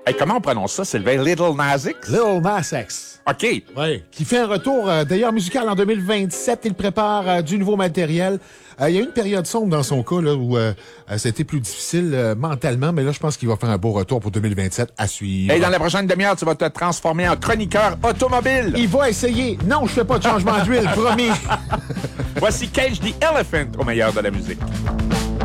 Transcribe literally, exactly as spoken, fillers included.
Hey, comment on prononce ça, Sylvain? Little Nas X? Lil Nas X. OK. Oui. Qui fait un retour, euh, d'ailleurs, musical en deux mille vingt-sept. Il prépare euh, du nouveau matériel. Euh, il y a eu une période sombre dans son cas, là, où euh, euh, c'était plus difficile euh, mentalement, mais là, je pense qu'il va faire un beau retour pour deux mille vingt-sept à suivre. Et dans la prochaine demi-heure, tu vas te transformer en chroniqueur automobile. Il va essayer. Non, je fais pas de changement d'huile, promis. Voici Cage the Elephant au meilleur de la musique.